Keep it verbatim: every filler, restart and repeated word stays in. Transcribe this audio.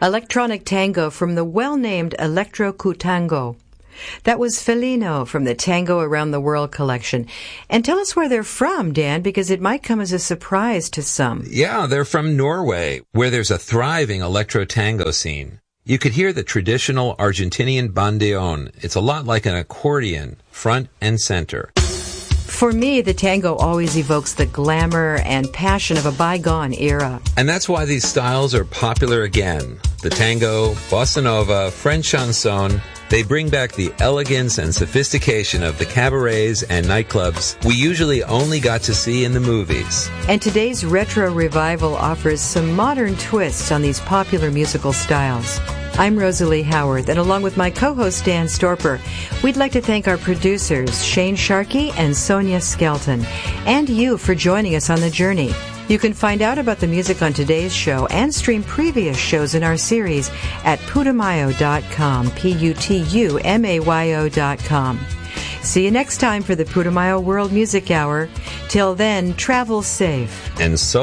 Electronic Tango from the well-named Electro Cutango. That was Felino from the Tango Around the World collection. And tell us where they're from, Dan, because it might come as a surprise to some. Yeah, they're from Norway, where there's a thriving electro tango scene. You could hear the traditional Argentinian bandeon. It's a lot like an accordion, front and center. For me, the tango always evokes the glamour and passion of a bygone era. And that's why these styles are popular again. The tango, bossa nova, French chanson, they bring back the elegance and sophistication of the cabarets and nightclubs we usually only got to see in the movies. And today's retro revival offers some modern twists on these popular musical styles. I'm Rosalie Howarth, and along with my co-host Dan Storper, we'd like to thank our producers, Shane Sharkey and Sonia Skelton, and you for joining us on the journey. You can find out about the music on today's show and stream previous shows in our series at putumayo dot com, P U T U M A Y O dot com. See you next time for the Putumayo World Music Hour. Till then, travel safe. And so